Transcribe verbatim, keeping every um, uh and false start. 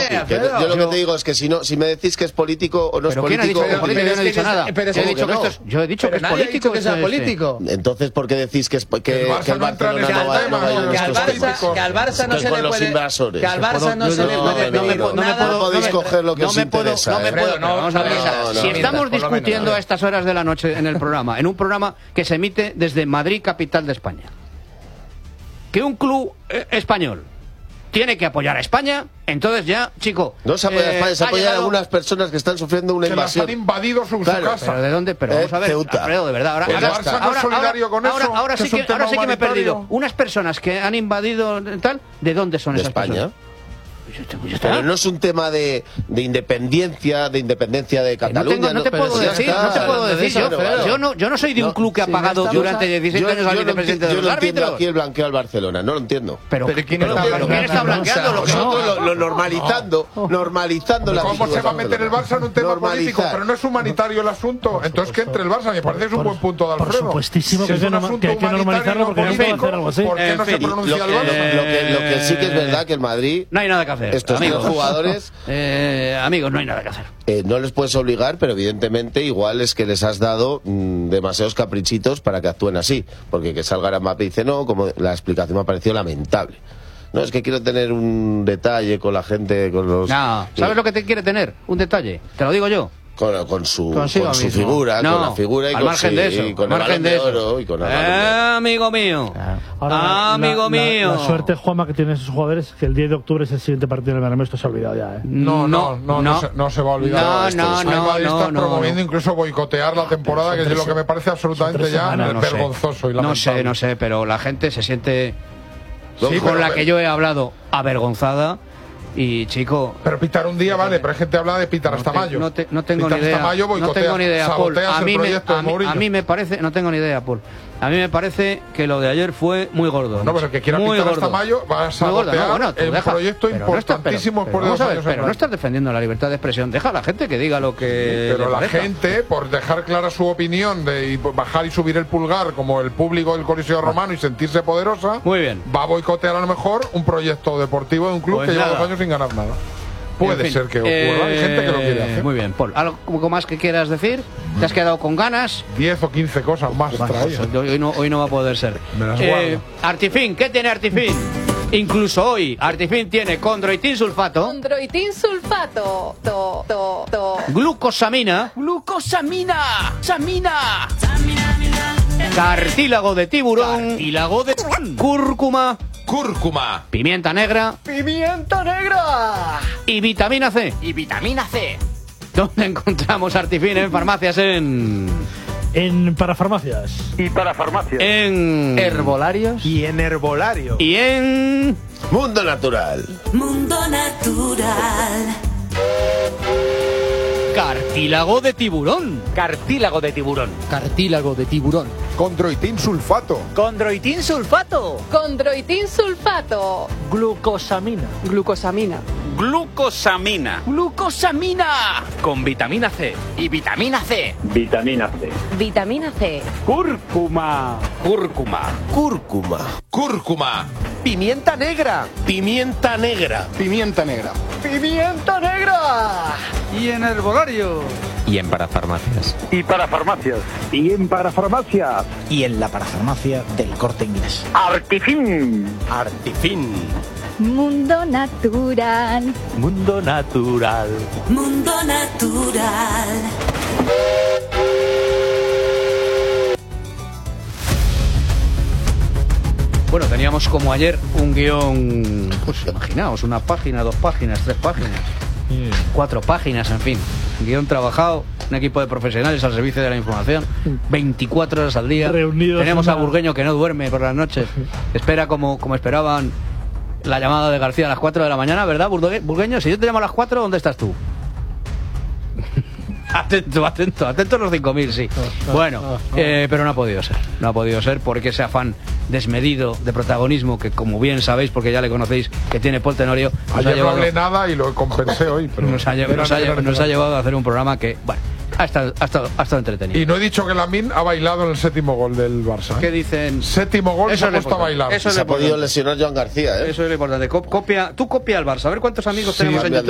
político. Que yo lo que te digo es que si no, si me decís que es político o no es político... ¿Quién ha dicho que es político? Yo no he dicho nada. Yo he dicho que esto es, yo he dicho que es político. que sea político. Entonces, ¿por qué decís que es que, que el Barcelona no va no va a que al Barça, que al Barça no se le puede que al Barça no se le puede no me podéis coger lo que os interesa. No me puedo, vamos a ver. Si estamos discutiendo a estas horas de la noche en el programa, en un programa que se emite desde Madrid, capital de España, que un club eh, español tiene que apoyar a España, entonces ya, chico... No se apoya a eh, España, se apoya a llegado... algunas personas que están sufriendo una que invasión. Que han invadido su, claro, su casa. ¿Pero de dónde? Pero vamos a ver, Ceuta. Alfredo, de verdad. Ahora, ¿El ahora, Barça no ahora, es solidario ahora, con eso? Ahora, ahora ¿Que sí es un que, tema ahora sí que me he humanitario? perdido. Unas personas que han invadido tal, ¿de dónde son de esas España. personas? Pero no es un tema de, de independencia, de independencia de Cataluña. No, tengo, no te puedo decir, no te puedo decir. Yo, yo, no, yo no soy de un club que ha pagado durante dieciséis años al vicepresidente de los árbitros. Yo no entiendo aquí el blanqueo al Barcelona, no lo entiendo. Pero, pero ¿quién pero, está pero, ¿quién está blanqueando? Lo, lo, lo normalizando, normalizando la ¿Cómo se va a meter el Barça en un tema normalizar. político? Pero no es humanitario el asunto. Entonces que entre el Barça, me parece que es un buen punto de Alfredo. Por supuestísimo que, si es un asunto que hay que normalizarlo porque no puede hacer algo así. ¿Por qué no se pronuncia el Barça? Lo que, lo que sí que es verdad que el Madrid... No hay nada que hacer. Estos tres jugadores... Eh, amigos, no hay nada que hacer. Eh, no les puedes obligar, pero evidentemente igual es que les has dado mmm, demasiados caprichitos para que actúen así. Porque que salga Mbappé y dice no, como la explicación me ha parecido lamentable. No, es que quiero tener un detalle con la gente, con los... No, ¿sabes eh, lo que te quiere tener? Un detalle. Te lo digo yo. Con, con su, Consigo con su mismo. figura, no, con la figura y al con, margen sí, de eso, y con al el margen balón de de eso. oro y con el eh, balón de oro. amigo mío. Ahora, ah, la, amigo la, mío. La, la suerte, Juanma, que tienen esos jugadores es que el diez de octubre es el siguiente partido del Bernabéu. Esto se ha olvidado ya, ¿eh? No, no, no, no, no, se, no se va a olvidar. No, esto. no, Hay no, madridistas no, promoviendo no. incluso boicotear la temporada, que es lo que me parece absolutamente ya no, no vergonzoso sé. y lamentable. No sé, no sé, pero la gente se siente sí, con pero, la que yo he hablado avergonzada. Y chico, pero pitar un día vale, pero hay gente que habla de pitar no hasta te, mayo. No, te, no tengo pitar ni idea. Hasta mayo, no tengo ni idea, Paul. A mí, me, a, mí, a mí me parece, no tengo ni idea, Paul. A mí me parece que lo de ayer fue muy gordo. No, pero el que quiera muy pitar gordo. hasta mayo va a sabotear no, bueno, el deja, proyecto importantísimo no pero, pero, por dos ver, años. Pero no estás defendiendo la libertad de expresión. Deja a la gente que diga lo que. Sí, pero le la parezca. gente, por dejar clara su opinión de bajar y subir el pulgar como el público del Coliseo Romano y sentirse poderosa, muy bien, va a boicotear a lo mejor un proyecto deportivo de un club pues que nada. lleva dos años sin ganar nada. Puede en fin, ser que ocurra, eh, hay gente que lo quiere hacer. Muy bien, Paul. ¿Algo más que quieras decir? ¿Te has quedado con ganas? diez o quince cosas más bueno, traídas. Hoy no, hoy no va a poder ser. Me las eh, Artifin, ¿qué tiene Artifin? Incluso hoy, Artifin tiene condroitin sulfato. Condroitin sulfato. To, to, to. Glucosamina. Glucosamina. Samina. Cartílago de tiburón. Cartílago de cúrcuma. Cúrcuma. Pimienta negra. Pimienta negra. Y vitamina C. Y vitamina C. ¿Dónde encontramos Artifin? En farmacias en... En parafarmacias. Y parafarmacias. En... Herbolarios. Y en herbolario. Y en... Mundo Natural. Mundo Natural. Cartílago de tiburón. Cartílago de tiburón. Cartílago de tiburón. Condroitin sulfato. Condroitin sulfato. Condroitin sulfato. Glucosamina. Glucosamina. Glucosamina. Glucosamina. Con vitamina C. Y vitamina C. Vitamina C. Vitamina C. Cúrcuma. Cúrcuma. Cúrcuma. Cúrcuma. Pimienta negra. Pimienta negra. Pimienta negra. Pimienta negra. Y en herbolario. Y en parafarmacias. Y parafarmacias. Y en parafarmacias. Y en la parafarmacia del Corte Inglés. Artifin. Artifin. Mundo Natural. Mundo Natural. Mundo Natural. Bueno, teníamos como ayer un guión, pues imaginaos, una página, dos páginas, tres páginas, cuatro páginas, en fin. Un guión trabajado, un equipo de profesionales al servicio de la información, veinticuatro horas al día. Reunidos. Tenemos a una... Burgueño que no duerme por las noches. Espera como, como esperaban la llamada de García a las cuatro de la mañana, ¿verdad, Burgueño? Si yo te llamo a las cuatro, ¿dónde estás tú? Atento, atento, atento a los cinco mil, sí. Bueno, eh, pero no ha podido ser. No ha podido ser porque ese afán desmedido de protagonismo que, como bien sabéis, porque ya le conocéis, que tiene Paul Tenorio, nos Ayer ha llevado, no hablé nada y lo compensé hoy. Pero nos, ha, nos, ha, nos ha llevado a hacer un programa que, bueno, ha estado, ha estado, ha estado entretenido. Y no he dicho que Lamine ha bailado en el séptimo gol del Barça. ¿eh? ¿Qué dicen? Séptimo gol, Eso se ha puesto a bailar. Eso se ha podido lesionar Joan García, ¿eh? Eso es lo importante. Copia, tú copia al Barça. A ver cuántos amigos Sí, tenemos en YouTube.